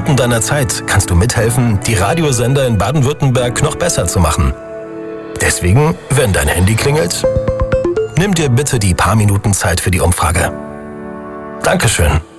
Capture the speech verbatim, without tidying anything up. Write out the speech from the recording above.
Minuten deiner Zeit kannst du mithelfen, die Radiosender in Baden-Württemberg noch besser zu machen. Deswegen, wenn dein Handy klingelt, nimm dir bitte die paar Minuten Zeit für die Umfrage. Dankeschön.